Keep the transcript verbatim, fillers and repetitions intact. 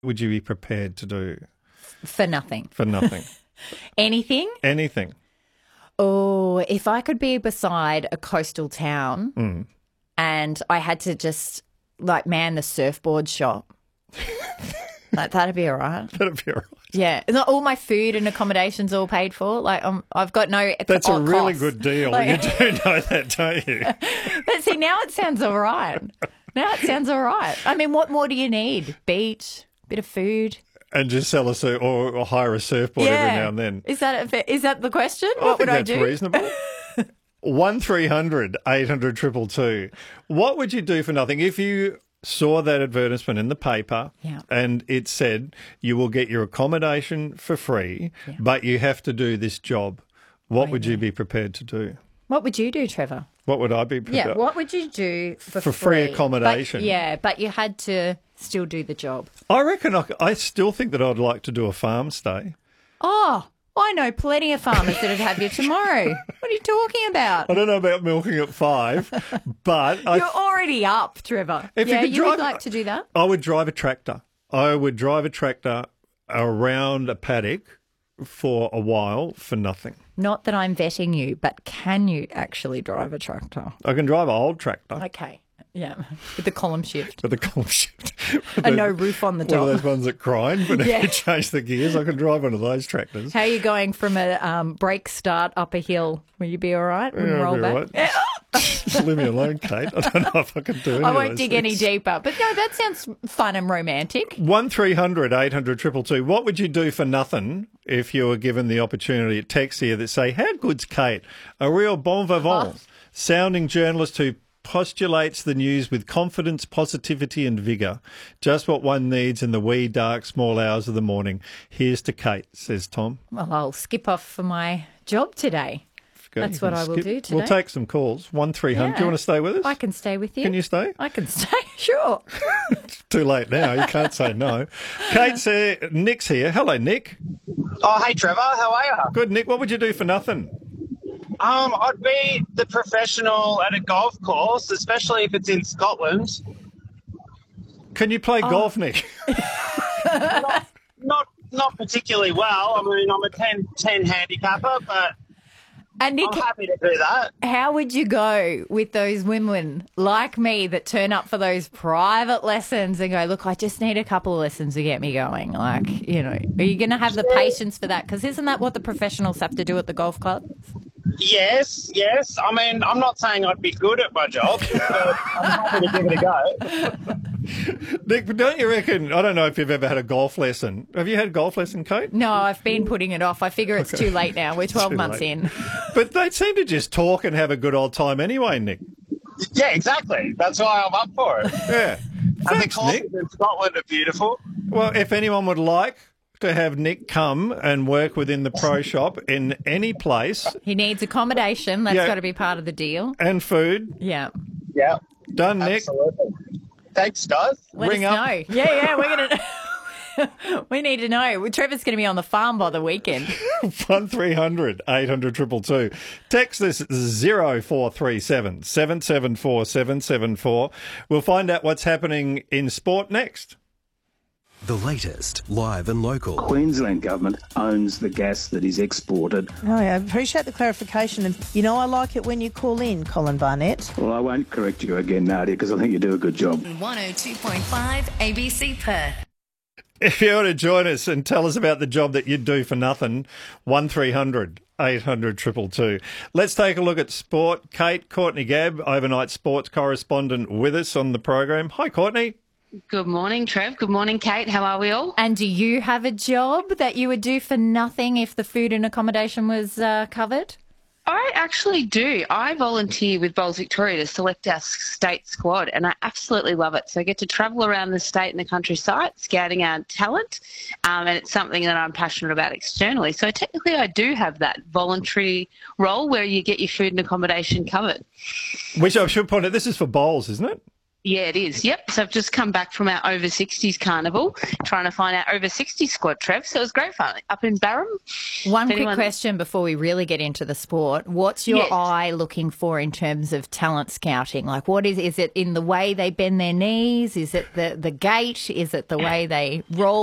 would you be prepared to do? For nothing. For nothing. Anything? Anything. Oh, if I could be beside a coastal town mm. and I had to just, like, man the surfboard shop, like, that'd be all right. That'd be all right. Yeah. All my food and accommodation's all paid for. Like, um, I've got no That's a really costs. good deal. Like, you do know that, don't you? But see, now it sounds all right. Now it sounds all right. I mean, what more do you need? Beach, bit of food. And just sell a sur- or, or hire a surfboard yeah. every now and then. Is that a, is that the question? I what think would that's I do? reasonable. One three hundred eight hundred two two two. What would you do for nothing if you saw that advertisement in the paper yeah. and it said you will get your accommodation for free, yeah. but you have to do this job? What oh, would yeah. you be prepared to do? What would you do, Trevor? What would I be prepared? Yeah, what would you do for, for free, free accommodation? But, yeah, but you had to still do the job. I reckon I, I still think that I'd like to do a farm stay. Oh, I know plenty of farmers that'd have you tomorrow. What are you talking about? I don't know about milking at five, but you're I, already up, Trevor. If yeah, you, you drive, would like to do that. I would drive a tractor. I would drive a tractor around a paddock for a while for nothing. Not that I'm vetting you, but can you actually drive a tractor? I can drive an old tractor. Okay. Yeah, with the column shift. With the column shift. And no roof on the top. One of those ones that grind, but yeah. if you change the gears, I can drive one of those tractors. How are you going from a um, brake start up a hill? Will you be all right? Yeah, roll I'll be back? All right. Just leave me alone, Kate. I don't know if I can do any I of won't those dig things. any deeper. But no, that sounds fun and romantic. One three hundred eight hundred two two two. What would you do for nothing if you were given the opportunity? Text here that say, how good's Kate? A real bon vivant, oh. sounding journalist who postulates the news with confidence, positivity and vigour. Just what one needs in the wee, dark, small hours of the morning. Here's to Kate, says Tom. Well, I'll skip off for my job today. Go, That's what I will skip. do today. We'll take some calls. one three hundred. Yeah. Do you want to stay with us? I can stay with you. Can you stay? I can stay, sure. It's too late now. You can't say no. Kate's here. Nick's here. Hello, Nick. Oh, hey, Trevor. How are you? Good, Nick. What would you do for nothing? Um, I'd be the professional at a golf course, especially if it's in Scotland. Can you play oh. golf, Nick? not, not not particularly well. I mean, I'm a ten ten handicapper, but and Nick, I'm happy to do that. How would you go with those women like me that turn up for those private lessons and go, look, I just need a couple of lessons to get me going? Like, you know, are you going to have the patience for that? Because isn't that what the professionals have to do at the golf club? Yes, yes. I mean, I'm not saying I'd be good at my job, but I'm happy to give it a go. Nick, but don't you reckon, I don't know if you've ever had a golf lesson. Have you had a golf lesson, Kate? No, I've been putting it off. I figure it's okay. too late now. We're twelve months late. in. But they seem to just talk and have a good old time anyway, Nick. Yeah, exactly. That's why I'm up for it. Yeah. And Thanks, the Nick. in Scotland are beautiful. Well, if anyone would like to have Nick come and work within the pro shop in any place. He needs accommodation. That's yeah. got to be part of the deal. And food. Yeah. Yeah. Done, Nick. Absolutely. Thanks, guys. Let Ring us up. know. Yeah, yeah, we're going to... We need to know. Trevor's going to be on the farm by the weekend. one three hundred eight hundred two two two. Text this zero four three seven seven seven four seven seven four. We'll find out what's happening in sport next. The latest, live and local. Queensland government owns the gas that is exported. Oh, I appreciate the clarification. And, you know, I like it when you call in, Colin Barnett. Well, I won't correct you again, Nadia, because I think you do a good job. one oh two point five A B C Perth. If you want to join us and tell us about the job that you'd do for nothing, one three hundred eight hundred two two two. Let's take a look at sport. Kate, Courtney Gabb, overnight sports correspondent with us on the program. Hi, Courtney. Good morning, Trev. Good morning, Kate. How are we all? And do you have a job that you would do for nothing if the food and accommodation was uh, covered? I actually do. I volunteer with Bowls Victoria to select our state squad, and I absolutely love it. So I get to travel around the state and the countryside, scouting our talent, um, and it's something that I'm passionate about externally. So technically I do have that voluntary role where you get your food and accommodation covered. Which I should point out, this is for Bowls, isn't it? Yeah, it is. Yep. So I've just come back from our over sixties carnival, trying to find our over sixties squad, Trev. So it was great fun up in Barham. One If quick anyone- question before we really get into the sport. What's your Yes. eye looking for in terms of talent scouting? Like, what is, is it in the way they bend their knees? Is it the, the gait? Is it the way they roll